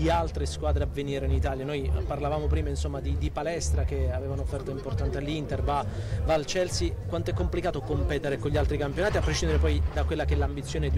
di altre squadre a venire in Italia. Noi parlavamo prima insomma di Palestra che aveva un'offerta importante all'Inter, va al Chelsea. Quanto è complicato competere con gli altri campionati, a prescindere poi da quella che è l'ambizione di